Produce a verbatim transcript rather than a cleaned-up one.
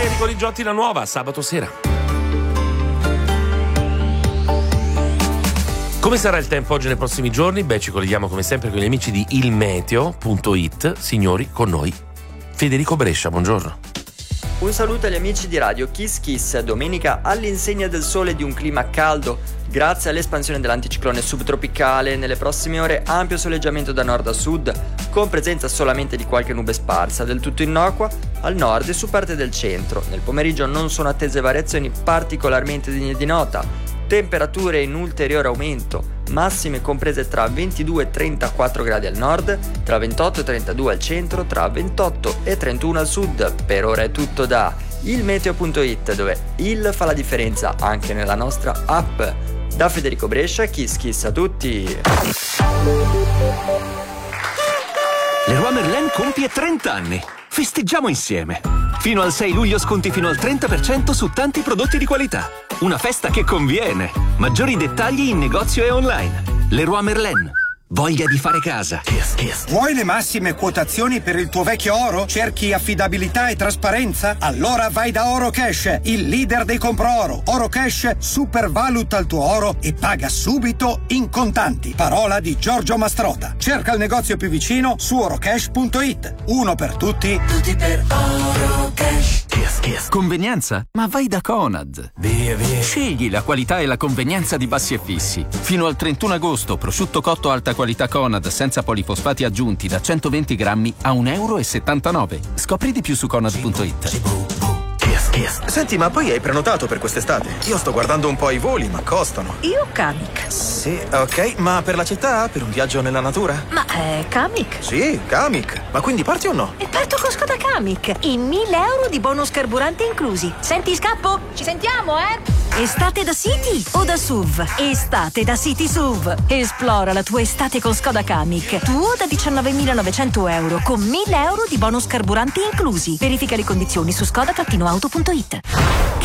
Enrico Rigiotti, la nuova, sabato sera. Come sarà il tempo oggi nei prossimi giorni? Beh, ci colleghiamo come sempre con gli amici di il meteo punto it. Signori, con noi Federico Brescia, buongiorno. Un saluto agli amici di Radio Kiss Kiss. Domenica all'insegna del sole e di un clima caldo. Grazie all'espansione dell'anticiclone subtropicale, nelle prossime ore ampio soleggiamento da nord a sud, con presenza solamente di qualche nube sparsa, del tutto innocua, al nord e su parte del centro. Nel pomeriggio non sono attese variazioni particolarmente degne di nota. Temperature in ulteriore aumento, massime comprese tra ventidue e trentaquattro gradi al nord, tra ventotto e trentadue al centro, tra ventotto e trentuno al sud. Per ora è tutto da il meteo punto it, dove il fa la differenza anche nella nostra app. Da Federico Brescia, Kiss Kiss a tutti. Leroy Merlin compie trenta anni. Festeggiamo insieme. Fino al sei luglio sconti fino al trenta per cento su tanti prodotti di qualità. Una festa che conviene. Maggiori dettagli in negozio e online. Leroy Merlin. Voglia di fare casa. Kiss, kiss. Vuoi le massime quotazioni per il tuo vecchio oro? Cerchi affidabilità e trasparenza? Allora vai da Oro Cash, il leader dei compro oro. Oro Cash supervaluta il tuo oro e paga subito in contanti. Parola di Giorgio Mastrota. Cerca il negozio più vicino su orocash punto it. Uno per tutti, tutti per Oro Cash. Kiss, kiss. Convenienza? Ma vai da Conad. Via, via. Scegli la qualità e la convenienza di Bassi e Fissi. Fino al trentuno agosto, prosciutto cotto alta qualità Conad senza polifosfati aggiunti da centoventi grammi a un euro e settantanove. Scopri di più su conad punto it. Senti, ma poi hai prenotato per quest'estate? Io sto guardando un po' i voli, ma costano. Io Kamiq. Sì, ok, ma per la città? Per un viaggio nella natura? Ma è Kamiq. Sì, Kamiq. Ma quindi parti o no? E parto con Skoda Kamiq. E mille euro di bonus carburante inclusi. Senti, scappo? Ci sentiamo, eh? Estate da City o da S U V? Estate da City S U V. Esplora la tua estate con Skoda Kamiq. Tuo da diciannovemilanovecento euro con mille euro di bonus carburanti inclusi. Verifica le condizioni su skoda auto punto it.